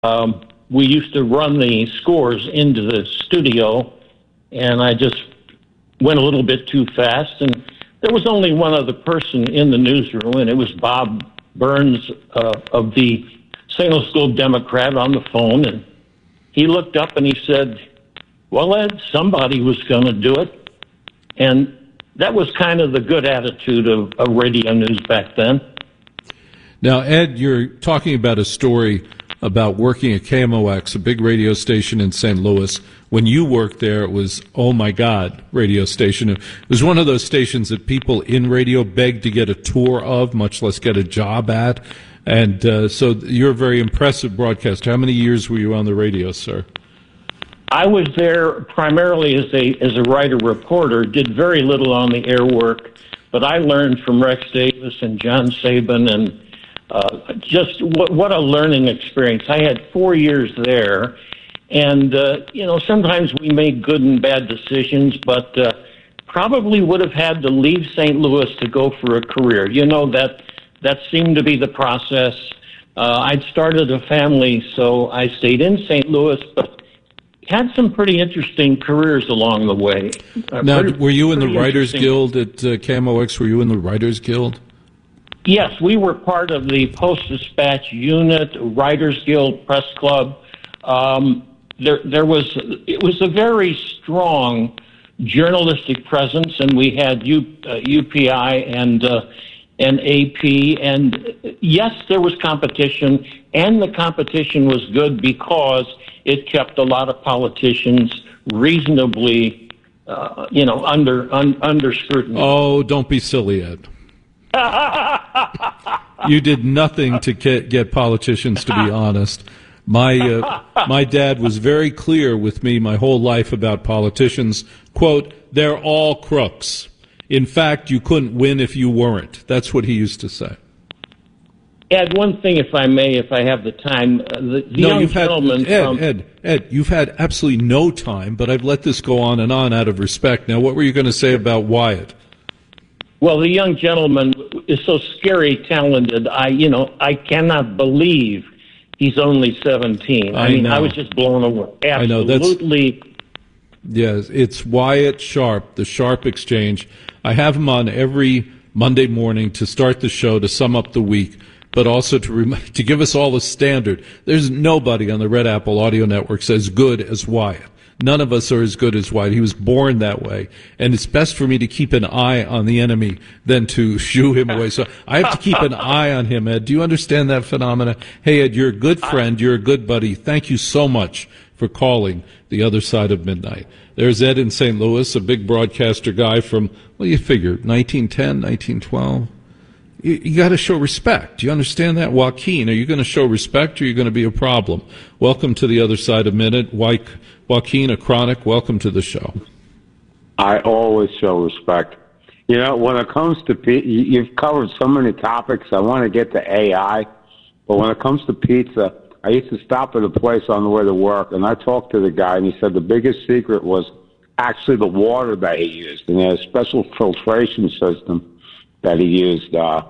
we used to run the scores into the studio, and I just went a little bit too fast, and there was only one other person in the newsroom, and it was Bob Burns of the St. Louis Globe-Democrat on the phone, and he looked up and he said, "Well, Ed, somebody was going to do it." And that was kind of the good attitude of radio news back then. Now, Ed, you're talking about a story about working at KMOX, a big radio station in St. Louis. When you worked there, it was, oh my God, radio station. It was one of those stations that people in radio begged to get a tour of, much less get a job at. And so you're a very impressive broadcaster. How many years were you on the radio, sir? I was there primarily as a writer-reporter, did very little on the air work, but I learned from Rex Davis and John Sabin, and just what a learning experience. I had 4 years there, and, sometimes we made good and bad decisions, but probably would have had to leave St. Louis to go for a career. That seemed to be the process. I'd started a family, so I stayed in St. Louis, but had some pretty interesting careers along the way. Now, were you in the Writers Guild at KMOX? Were you in the Writers Guild? Yes, we were part of the Post-Dispatch unit, Writers Guild, Press Club. It was a very strong journalistic presence, and we had UPI and AP, and yes, there was competition, and the competition was good because it kept a lot of politicians reasonably, under scrutiny. Oh, don't be silly, Ed. You did nothing to get politicians to be honest. My dad was very clear with me my whole life about politicians. Quote, "They're all crooks. In fact, you couldn't win if you weren't." That's what he used to say. Ed, one thing, if I may, if I have the time. Ed, you've had absolutely no time, but I've let this go on and on out of respect. Now, what were you going to say about Wyatt? Well, the young gentleman is so scary talented. I cannot believe he's only 17. I was just blown away. Absolutely. Yes, it's Wyatt Sharp, the Sharp Exchange. I have him on every Monday morning to start the show, to sum up the week, but also to give us all a standard. There's nobody on the Red Apple Audio Network as good as Wyatt. None of us are as good as Wyatt. He was born that way. And it's best for me to keep an eye on the enemy than to shoo him away. So I have to keep an eye on him, Ed. Do you understand that phenomena? Hey, Ed, you're a good friend. You're a good buddy. Thank you so much for calling the other side of midnight. There's Ed in St. Louis, a big broadcaster guy from, well, you figure, 1910, 1912. You got to show respect. Do you understand that? Joaquin, are you going to show respect or are you going to be a problem? Welcome to the other side of midnight. Joaquin, a chronic, welcome to the show. I always show respect. When it comes to you've covered so many topics. I want to get to AI, but when it comes to pizza, I used to stop at a place on the way to work, and I talked to the guy, and he said the biggest secret was actually the water that he used, and he had a special filtration system that he used, for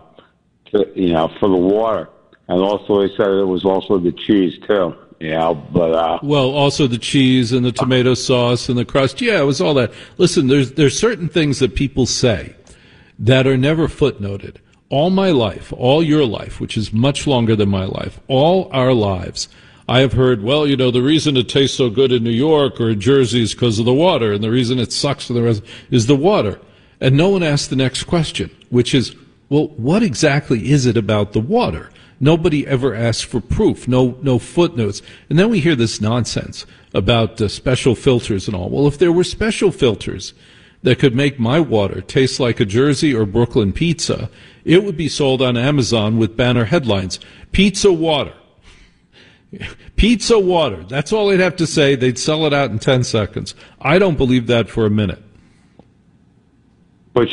the water. And also, he said it was also the cheese too. Well, also the cheese and the tomato sauce and the crust. Yeah, it was all that. Listen, there's certain things that people say that are never footnoted. All my life, all your life, which is much longer than my life, all our lives, I have heard, well, the reason it tastes so good in New York or in Jersey is because of the water, and the reason it sucks for the rest is the water. And no one asked the next question, which is, well, what exactly is it about the water? Nobody ever asked for proof, no footnotes. And then we hear this nonsense about special filters and all. Well, if there were special filters that could make my water taste like a Jersey or Brooklyn pizza, it would be sold on Amazon with banner headlines, "Pizza Water." Pizza water. That's all they'd have to say. They'd sell it out in 10 seconds. I don't believe that for a minute. But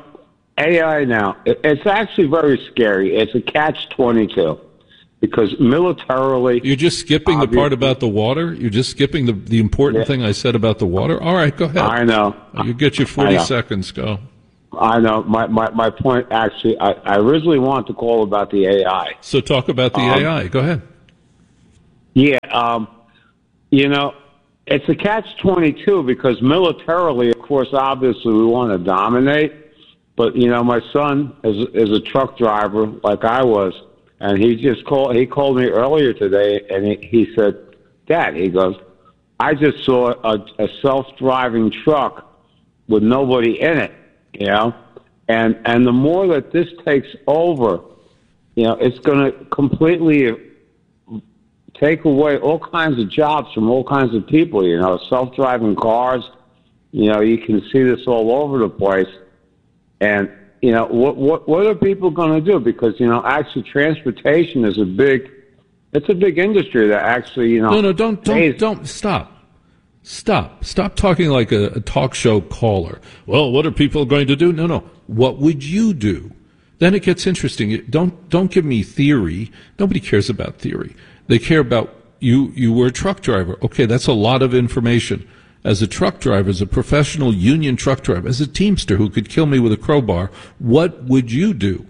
AI now, it's actually very scary. It's a catch-22 because militarily... You're just skipping the part about the water? You're just skipping the important thing I said about the water? All right, go ahead. I know. You get your 40 seconds, go. I know. My point, actually, I originally wanted to call about the AI. So talk about the AI. Go ahead. Yeah, it's a catch-22 because militarily, of course, obviously we want to dominate. But, my son is a truck driver like I was, and he called me earlier today, and he said, Dad, he goes, I just saw a self-driving truck with nobody in it, and the more that this takes over, it's going to completely take away all kinds of jobs from all kinds of people, self-driving cars, you can see this all over the place. And, what are people going to do? Because, actually transportation is a big industry that actually, No, don't stop. Stop talking like a talk show caller. Well, what are people going to do? No. What would you do? Then it gets interesting. Don't give me theory. Nobody cares about theory. They care about you were a truck driver. Okay, that's a lot of information. As a truck driver, as a professional union truck driver, as a teamster who could kill me with a crowbar, what would you do?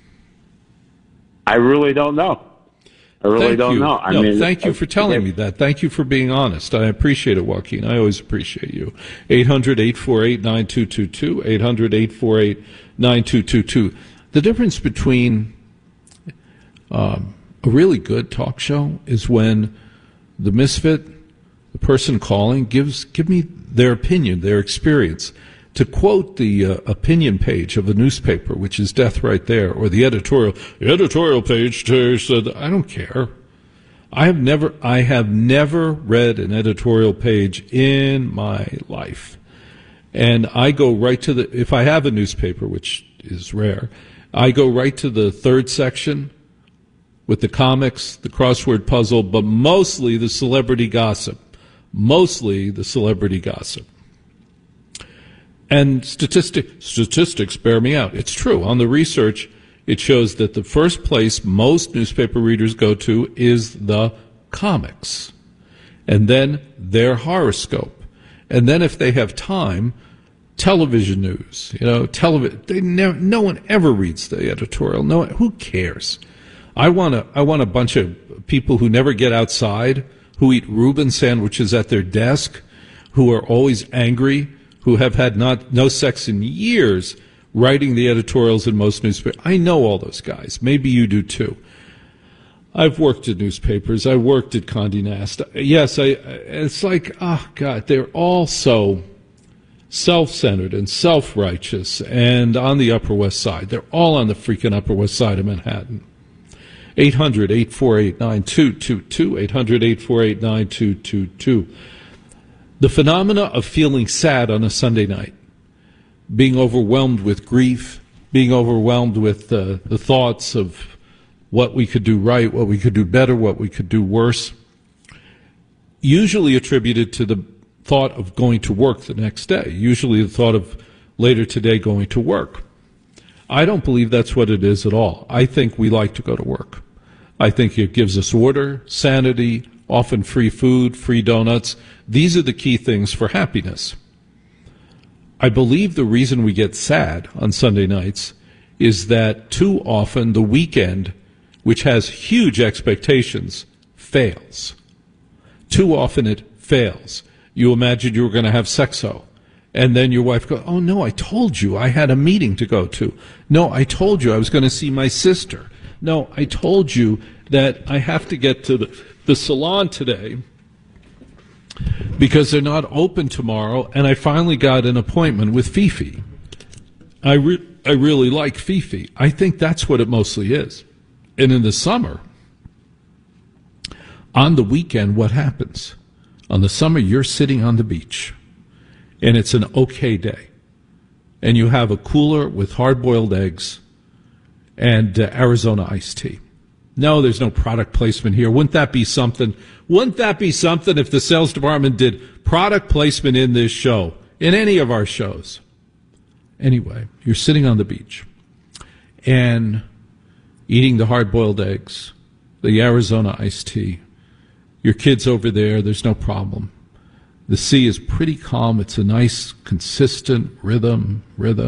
I really don't know. I really don't know. Thank you for telling me that. Thank you for being honest. I appreciate it, Joaquin. I always appreciate you. 800-848-9222, 800-848-9222. The difference between a really good talk show is when the misfit, the person calling, give me their opinion, their experience. To quote the opinion page of a newspaper, which is death right there, or the editorial page said, I don't care. I have never read an editorial page in my life. And I go right to if I have a newspaper, which is rare, I go right to the third section with the comics, the crossword puzzle, but mostly the celebrity gossip. And statistics bear me out. It's true. On the research, it shows that the first place most newspaper readers go to is the comics, and then their horoscope, and then if they have time, television news. No one ever reads the editorial. No one, who cares? I want a bunch of people who never get outside, who eat Reuben sandwiches at their desk, who are always angry, who have had no sex in years, writing the editorials in most newspapers. I know all those guys. Maybe you do too. I've worked at newspapers. I worked at Condé Nast. Yes, it's like, oh God, they're all so self-centered and self-righteous and on the Upper West Side. They're all on the freaking Upper West Side of Manhattan. 800-848-9222, 800-848-9222. The phenomena of feeling sad on a Sunday night, being overwhelmed with grief, being overwhelmed with the thoughts of what we could do right, what we could do better, what we could do worse, usually attributed to the thought of going to work the next day, usually the thought of later today going to work. I don't believe that's what it is at all. I think we like to go to work. I think it gives us order, sanity, often free food, free donuts. These are the key things for happiness. I believe the reason we get sad on Sunday nights is that too often the weekend, which has huge expectations, fails. Too often it fails. You imagine you were going to have sexo, and then your wife goes, oh no, I told you I had a meeting to go to. No, I told you I was going to see my sister. No, I told you that I have to get to the salon today because they're not open tomorrow, and I finally got an appointment with Fifi. I really like Fifi. I think that's what it mostly is. And in the summer, on the weekend, what happens? On the summer, you're sitting on the beach, and it's an okay day, and you have a cooler with hard-boiled eggs and Arizona iced tea. No, there's no product placement here. Wouldn't that be something? Wouldn't that be something if the sales department did product placement in this show, in any of our shows? Anyway, you're sitting on the beach and eating the hard-boiled eggs, the Arizona iced tea. Your kid's over there. There's no problem. The sea is pretty calm. It's a nice, consistent rhythm.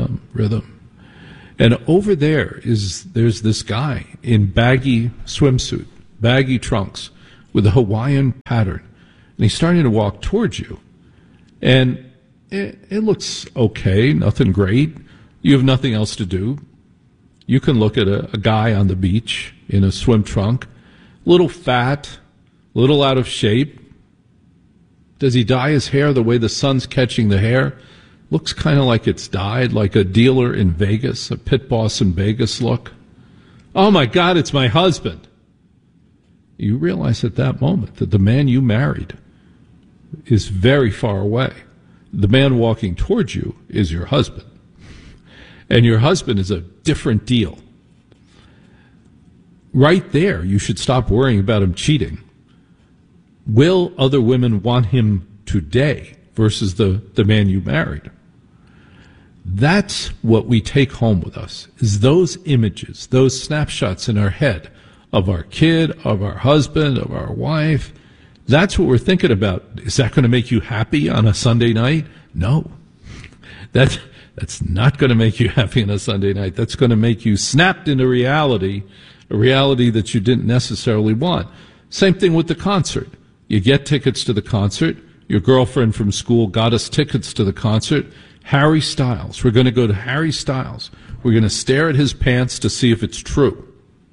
And over there's this guy in baggy swimsuit, baggy trunks, with a Hawaiian pattern. And he's starting to walk towards you. And it looks okay, nothing great. You have nothing else to do. You can look at a guy on the beach in a swim trunk, a little fat, a little out of shape. Does he dye his hair the way the sun's catching the hair? Looks kind of like it's dyed, like a dealer in Vegas, a pit boss in Vegas look. Oh my God, it's my husband. You realize at that moment that the man you married is very far away. The man walking towards you is your husband. And your husband is a different deal. Right there, you should stop worrying about him cheating. Will other women want him today versus the man you married? That's what we take home with us, is those images, those snapshots in our head of our kid, of our husband, of our wife. That's what we're thinking about. Is that going to make you happy on a Sunday night? No. That's not going to make you happy on a Sunday night. That's going to make you snapped into reality, a reality that you didn't necessarily want. Same thing with the concert. You get tickets to the concert. Your girlfriend from school got us tickets to the concert. Harry Styles. We're going to go to Harry Styles. We're going to stare at his pants to see if it's true.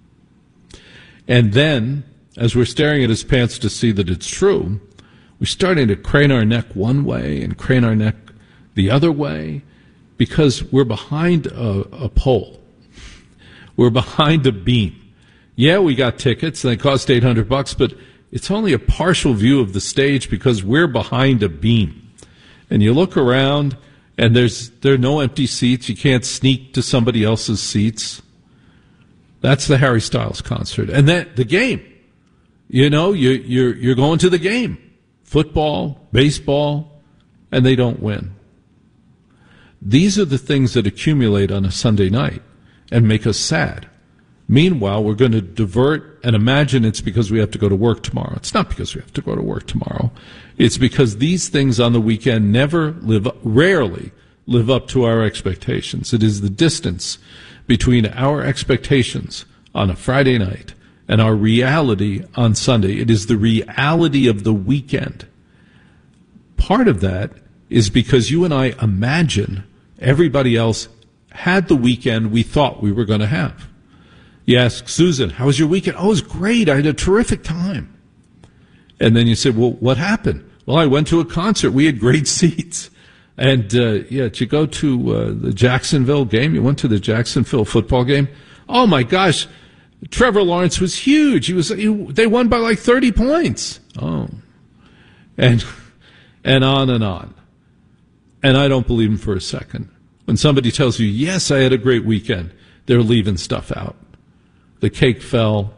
And then, as we're staring at his pants to see that it's true, we're starting to crane our neck one way and crane our neck the other way because we're behind a pole. We're behind a beam. Yeah, we got tickets, and they cost $800, but it's only a partial view of the stage because we're behind a beam. And you look around, and there are no empty seats. You can't sneak to somebody else's seats. That's the Harry Styles concert. And then the game. You know, you're going to the game. Football, baseball, and they don't win. These are the things that accumulate on a Sunday night and make us sad. Meanwhile, we're going to divert and imagine it's because we have to go to work tomorrow. It's not because we have to go to work tomorrow. It's because these things on the weekend rarely live up to our expectations. It is the distance between our expectations on a Friday night and our reality on Sunday. It is the reality of the weekend. Part of that is because you and I imagine everybody else had the weekend we thought we were going to have. You ask Susan, how was your weekend? Oh, it was great. I had a terrific time. And then you say, well, what happened? Well, I went to a concert. We had great seats. And, did you go to the Jacksonville game? You went to the Jacksonville football game? Oh, my gosh. Trevor Lawrence was huge. They won by like 30 points. Oh. And on and on. And I don't believe him for a second. When somebody tells you, yes, I had a great weekend, they're leaving stuff out. The cake fell.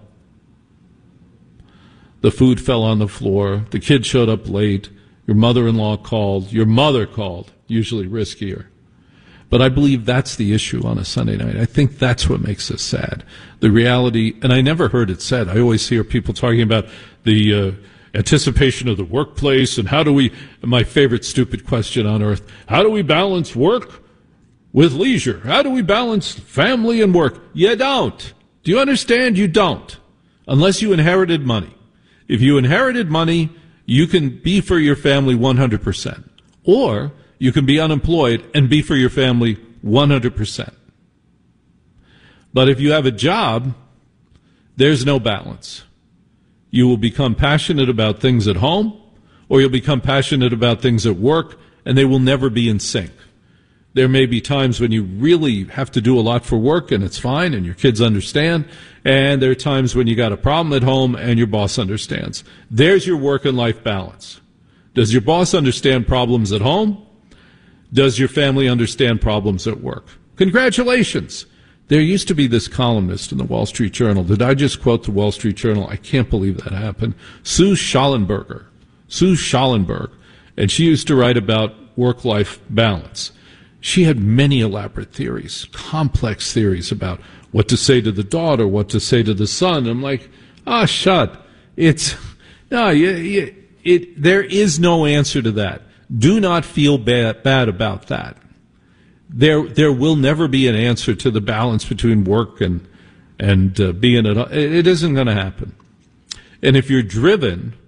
The food fell on the floor. The kid showed up late. Your mother-in-law called. Your mother called, usually riskier. But I believe that's the issue on a Sunday night. I think that's what makes us sad. The reality, and I never heard it said. I always hear people talking about the anticipation of the workplace and my favorite stupid question on earth, how do we balance work with leisure? How do we balance family and work? You don't. Do you understand? You don't. Unless you inherited money. If you inherited money, you can be for your family 100%. Or you can be unemployed and be for your family 100%. But if you have a job, there's no balance. You will become passionate about things at home, or you'll become passionate about things at work, and they will never be in sync. There may be times when you really have to do a lot for work, and it's fine, and your kids understand, and there are times when you got a problem at home, and your boss understands. There's your work and life balance. Does your boss understand problems at home? Does your family understand problems at work? Congratulations. There used to be this columnist in the Wall Street Journal. Did I just quote the Wall Street Journal? I can't believe that happened. Sue Schallenberg. And she used to write about work-life balance. She had many elaborate theories, complex theories about what to say to the daughter, what to say to the son. I'm like, shut. There is no answer to that. Do not feel bad about that. There will never be an answer to the balance between work and being at home. It isn't going to happen. And if you're driven